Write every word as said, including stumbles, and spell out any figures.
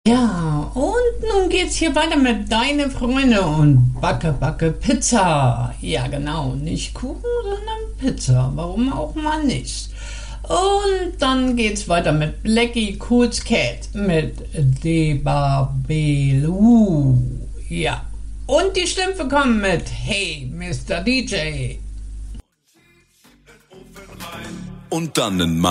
Ja, und nun geht's hier weiter mit Deine Freunde und Backe, Backe, Pizza. Ja, genau, nicht Kuchen, sondern Pizza. Warum auch mal nicht? Und dann geht's weiter mit Blackie Cool's Cat mit Debabelu. Ja, und die Schlümpfe kommen mit Hey, Mister D J. Und dann ein Mann.